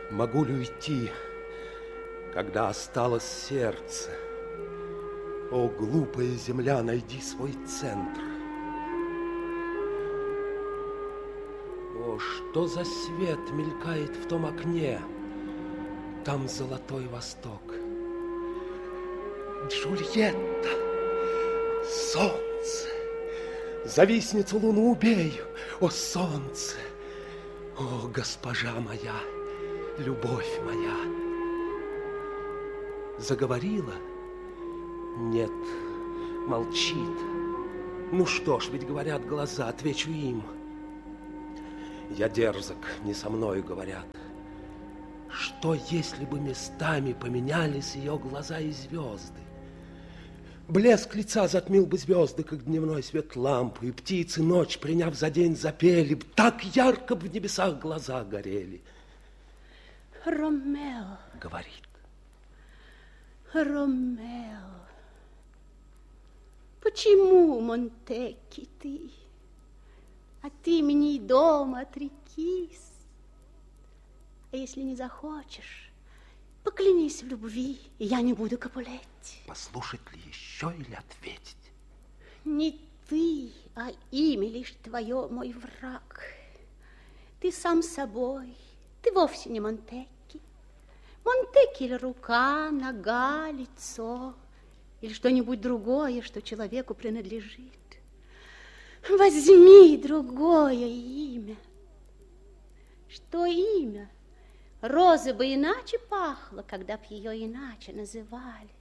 Могу ли уйти, когда осталось сердце? О, глупая земля, найди свой центр. О, что за свет мелькает в том окне? Там золотой восток. Джульетта, солнце, завистницу луну убей, о, солнце, о, госпожа моя, любовь моя. Заговорила? Нет, молчит. Ну что ж, ведь говорят глаза, отвечу им. Я дерзок, не со мною говорят. Что, если бы местами поменялись ее глаза и звезды? Блеск лица затмил бы звезды, как дневной свет лампы, и птицы, ночь приняв за день, запели б, так ярко б в небесах глаза горели. Ромео. Говорит. Ромео. Почему, Монтекки, ты от имени и дома отрекись? А если не захочешь, поклянись в любви, и я не буду Капулетти. Послушать ли еще или ответить? Не ты, а имя лишь твое, мой враг. Ты сам собой, ты вовсе не Монтекки. Монтекки или рука, нога, лицо, или что-нибудь другое, что человеку принадлежит. Возьми другое имя. Что имя? Роза бы иначе пахла, когда б ее иначе называли.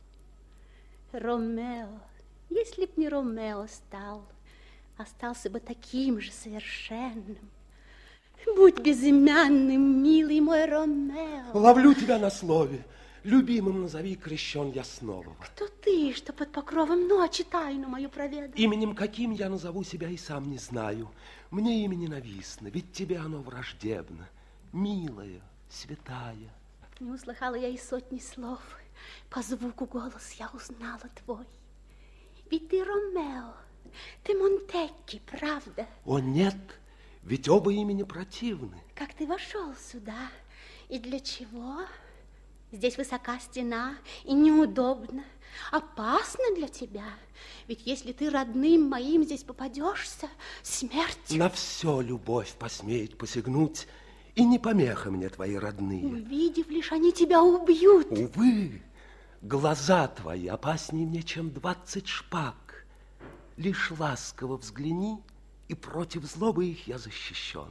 Ромео, если б не Ромео стал, остался бы таким же совершенным. Будь безымянным, милый мой Ромео. Ловлю тебя на слове. Любимым назови, крещен я снова. Кто ты, что под покровом ночи тайну мою проведал? Именем каким я назову себя и сам не знаю. Мне имя ненавистно, ведь тебе оно враждебно. Милая, святая. Не услыхала я и сотни слов. По звуку голос я узнала твой. Ведь ты Ромео, ты Монтекки, правда? О, нет, ведь оба имени противны. Как ты вошел сюда и для чего? Здесь высока стена и неудобно, опасно для тебя. Ведь если ты родным моим здесь попадешься, смерть... На все любовь посмеет посягнуть, и не помеха мне твои родные. Увидев лишь, они тебя убьют. Увы, глаза твои опаснее мне, чем 20 шпаг. Лишь ласково взгляни, и против злобы их я защищен.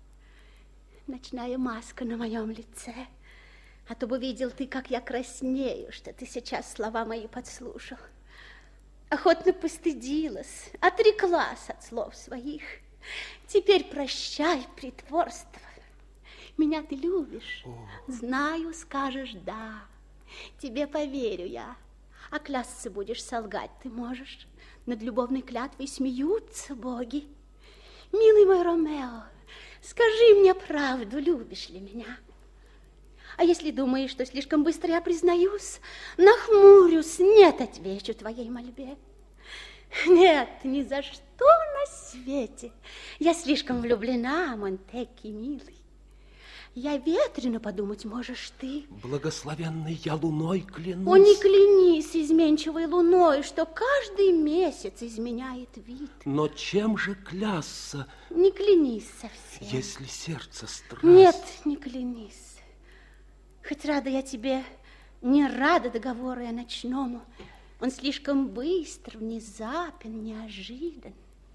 Ночная маска на моем лице. А то бы видел ты, как я краснею, что ты сейчас слова мои подслушал. Охотно постыдилась, отреклась от слов своих. Теперь прощай притворство. Меня ты любишь? Знаю, скажешь да. Тебе поверю я. А клясться будешь, солгать ты можешь. Над любовной клятвой смеются боги. Милый мой Ромео, скажи мне правду, любишь ли меня? А если думаешь, что слишком быстро я признаюсь, нахмурюсь, нет, отвечу твоей мольбе. Нет, ни за что на свете. Я слишком влюблена, Монтекки, милый. Я ветрено подумать можешь ты. Благословенной я луной клянусь. О, не клянись изменчивой луной, что каждый месяц изменяет вид. Но чем же клясться? Не клянись совсем. Если сердце страсть... Нет, не клянись. Хоть рада я тебе, не рада договору я ночному. Он слишком быстр, внезапен, неожидан.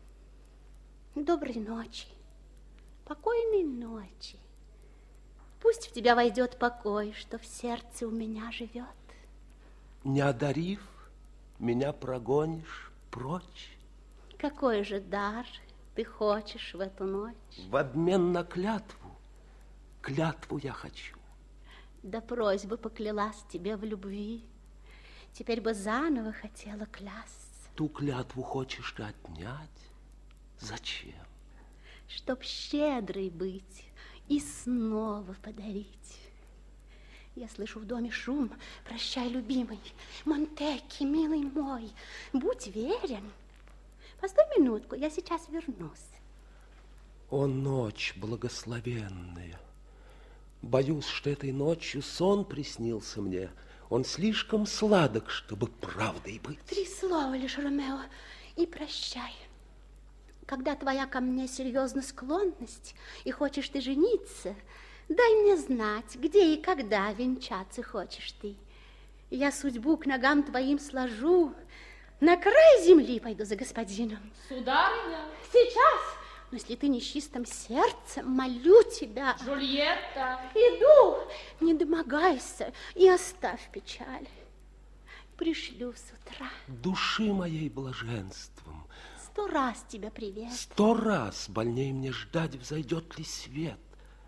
Доброй ночи, покойной ночи. Пусть в тебя войдет покой, что в сердце у меня живет. Не одарив, меня прогонишь прочь. Какой же дар ты хочешь в эту ночь? В обмен на клятву. Клятву я хочу. Да просьбы поклялась тебе в любви. Теперь бы заново хотела клясться. Ту клятву хочешь ты отнять? Зачем? Чтоб щедрой быть и снова подарить. Я слышу в доме шум. Прощай, любимый. Монтекки, милый мой, будь верен. Постой минутку, я сейчас вернусь. О, ночь благословенная! Боюсь, что этой ночью сон приснился мне. Он слишком сладок, чтобы правдой быть. 3 слова лишь, Ромео, и прощай. Когда твоя ко мне серьезна склонность, и хочешь ты жениться, дай мне знать, где и когда венчаться хочешь ты. Я судьбу к ногам твоим сложу, на край земли пойду за господином. Сударыня. Сейчас. Но если ты не с чистым сердцем, молю тебя. Джульетта. Иду, не домогайся и оставь печаль. Пришлю с утра. Души моей блаженством. 100 раз тебя привет. 100 раз больнее мне ждать, взойдет ли свет.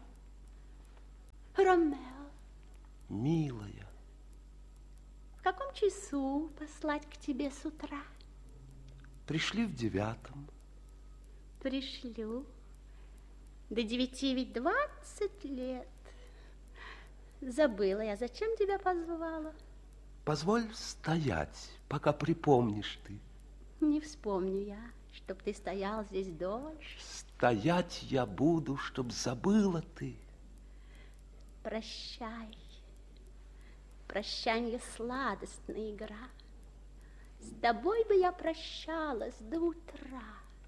Ромео. Милая. В каком часу послать к тебе с утра? Пришли в 9. Пришлю. До 9 ведь 20 лет. Забыла я, зачем тебя позвала? Позволь стоять, пока припомнишь ты. Не вспомню я, чтоб ты стоял здесь дольше. Стоять я буду, чтоб забыла ты. Прощай. Прощанье сладостная игра. С тобой бы я прощалась до утра.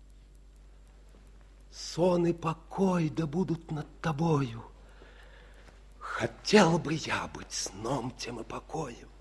Сон и покой да будут над тобою. Хотел бы я быть сном тем и покоем.